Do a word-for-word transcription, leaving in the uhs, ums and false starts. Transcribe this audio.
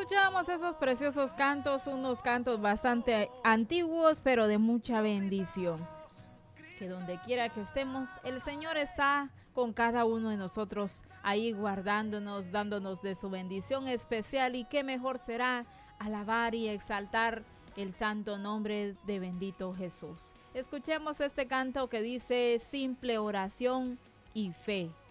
Escuchamos esos preciosos cantos, unos cantos bastante antiguos, pero de mucha bendición. Que donde quiera que estemos, el Señor está con cada uno de nosotros, ahí guardándonos, dándonos de su bendición especial, y qué mejor será alabar y exaltar el santo nombre de bendito Jesús. Escuchemos este canto que dice: simple oración y fe.